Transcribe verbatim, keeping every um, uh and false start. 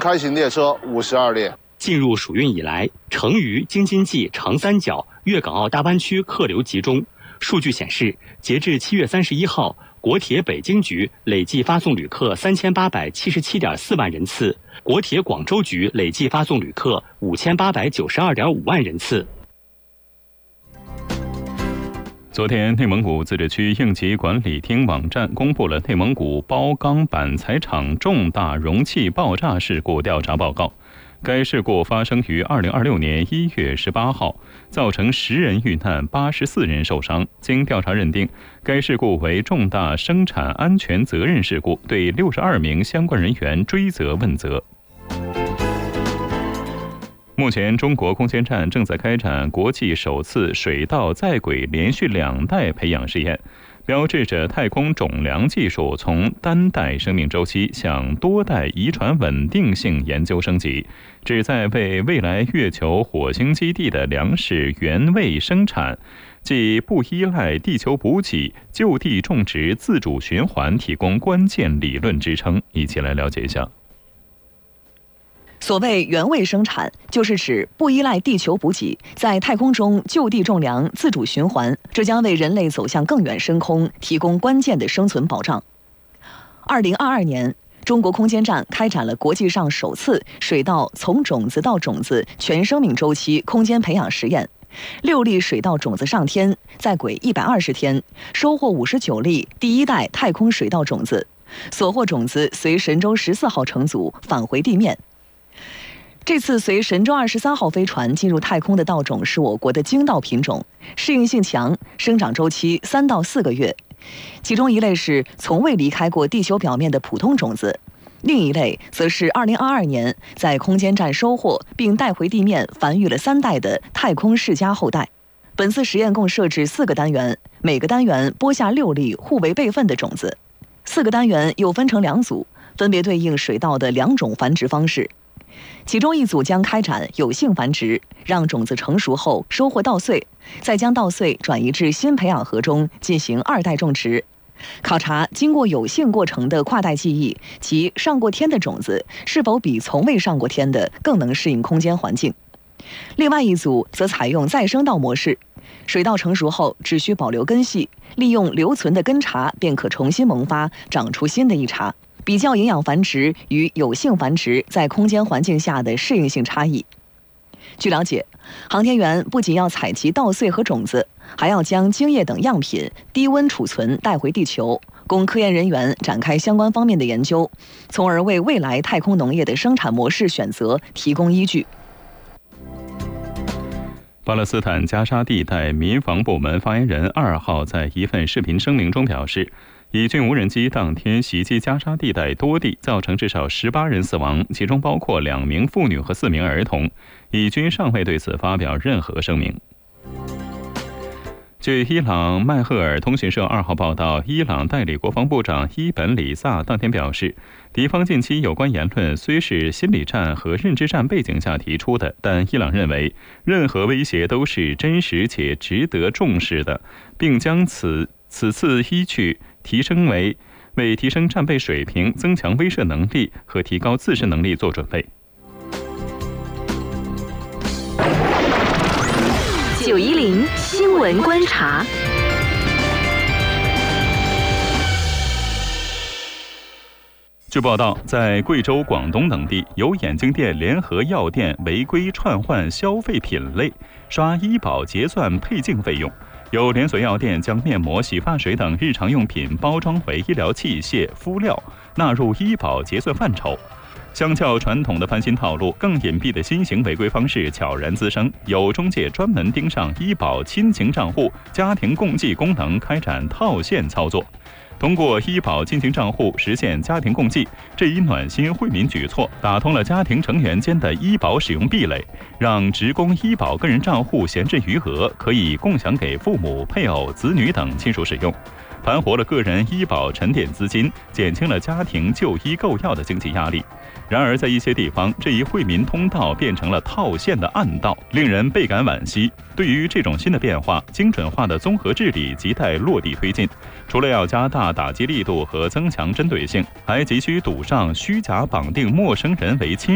开行列车五十二列。 进入暑运以来，成渝、京津冀、长三角、粤港澳大湾区客流集中。数据显示，截至七月三十一号，国铁北京局累计发送旅客三千八百七十七点四万人次，国铁广州局累计发送旅客五千八百九十二点五万人次。 昨天，内蒙古自治区应急管理厅网站公布了内蒙古包钢板材厂重大容器爆炸事故调查报告。该事故发生于二零二六年一月十八号，造成十人遇难，八十四人受伤。经调查认定，该事故为重大生产安全责任事故，对六十二名相关人员追责问责。目前，中国空间站正在开展国际首次水稻在轨连续两代培养试验，标志着太空种粮技术从单代生命周期向多代遗传稳定性研究升级，旨在为未来月球、火星基地的粮食原位生产，即不依赖地球补给、就地种植自主循环提供关键理论支撑。一起来了解一下。 所谓原位生产，就是指不依赖地球补给，在太空中就地种粮、自主循环，这将为人类走向更远深空提供关键的生存保障。二零二二年，中国空间站开展了国际上首次水稻从种子到种子全生命周期空间培养实验。六粒水稻种子上天，在轨一百二十天，收获五十九粒第一代太空水稻种子，所获种子随神舟十四号乘组返回地面。这次随神舟二十三号飞船进入太空的稻种是我国的精稻品种，适应性强，生长周期三到四个月。其中一类是从未离开过地球表面的普通种子，另一类则是二零二二年在空间站收获并带回地面繁育了三代的太空世家后代。本次实验共设置四个单元，每个单元播下六粒互为备份的种子，四个单元又分成两组，分别对应水稻的两种繁殖方式。其中一组将开展有性繁殖，让种子成熟后收获稻穗，再将稻穗转移至新培养盒中进行二代种植，考察经过有性过程的跨代记忆及上过天的种子是否比从未上过天的更能适应空间环境。另外一组则采用再生稻模式，水稻成熟后只需保留根系，利用留存的根茬便可重新萌发，长出新的一茬。比较营养繁殖与有性繁殖在空间环境下的适应性差异。据了解，航天员不仅要采集稻穗和种子，还要将精液等样品低温储存带回地球，供科研人员展开相关方面的研究，从而为未来太空农业的生产模式选择提供依据。 巴勒斯坦加沙地带民防部门发言人二号在一份视频声明中表示，以军无人机当天袭击加沙地带多地，造成至少十八人死亡，其中包括两名妇女和四名儿童。以军尚未对此发表任何声明。据伊朗麦赫尔通讯社二号报道，伊朗代理国防部长伊本里萨当天表示，敌方近期有关言论虽是心理战和认知战背景下提出的，但伊朗认为任何威胁都是真实且值得重视的，并将此此次依据提升为为提升战备水平、增强威慑能力和提高自身能力做准备。 九一零新闻观察。 据报道，在贵州、广东等地，有眼镜店联合药店违规串换消费品类，刷医保结算配镜费用。有连锁药店将面膜、洗发水等日常用品包装为医疗器械、敷料，纳入医保结算范畴。相较传统的翻新套路，更隐蔽的新型违规方式悄然滋生。有中介专门盯上医保亲情账户、家庭共济功能，开展套现操作。通过医保亲情账户实现家庭共济，这一暖心惠民举措打通了家庭成员间的医保使用壁垒，让职工医保个人账户闲置余额可以共享给父母、配偶、子女等亲属使用，盘活了个人医保沉淀资金，减轻了家庭就医购药的经济压力。然而，在一些地方，这一惠民通道变成了套现的暗道，令人倍感惋惜。对于这种新的变化，精准化的综合治理亟待落地推进。除了要加大打击力度和增强针对性，还急需堵上虚假绑定陌生人为亲